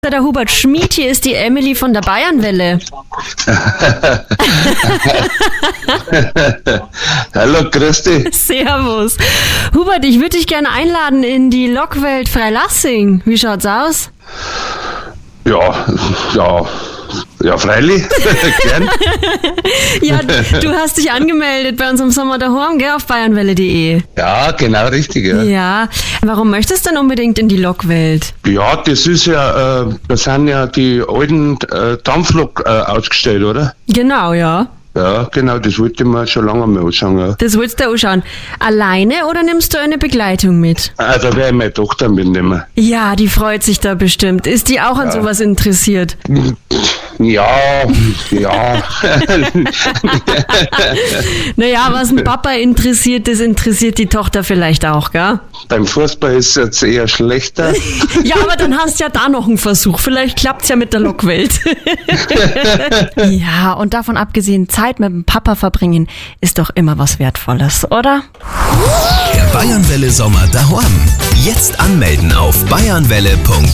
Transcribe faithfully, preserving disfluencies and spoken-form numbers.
Der Hubert Schmid, hier ist die Emily von der Bayernwelle. Hallo, grüß dich. Servus. Hubert, ich würde dich gerne einladen in die Lokwelt Freilassing. Wie schaut's aus? Ja, ja, ja, freilich. Gern. Ja, du hast dich angemeldet bei unserem Sommer daheim, gell, auf bayernwelle punkt de. Ja, genau richtig. Ja, Ja, warum möchtest du denn unbedingt in die Lokwelt? ja das ist ja, äh, da sind ja die alten äh, Dampflok äh, ausgestellt, oder? Genau, ja. Ja, genau, das wollte ich mir schon lange mal anschauen. Ja. Das willst du anschauen. Alleine oder nimmst du eine Begleitung mit? Ah, da werde ich meine Tochter mitnehmen. Ja, die freut sich da bestimmt. Ist die auch an Ja. sowas interessiert? Ja, ja. Naja, was ein Papa interessiert, das interessiert die Tochter vielleicht auch, gell? Beim Fußball ist es jetzt eher schlechter. Ja, aber dann hast du ja da noch einen Versuch. Vielleicht klappt's ja mit der Lokwelt. Ja, und davon abgesehen, Zeit mit dem Papa verbringen ist doch immer was Wertvolles, oder? Der Bayernwelle Sommer daheim. Jetzt anmelden auf bayernwelle punkt de.